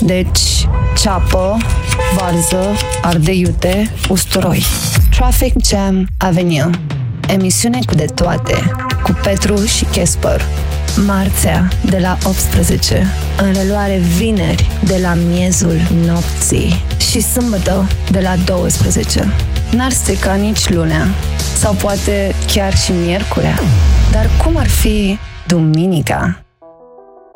Deci, ceapă, varză, ardei iute, usturoi. Traffic Jam Avenue. Emisiune cu de toate, cu Petru și Casper. Marțea de la 18, în reluare vineri de la miezul nopții și sâmbătă de la 12. N-ar strica nici lunea, sau poate chiar și miercurea. Dar cum ar fi duminica?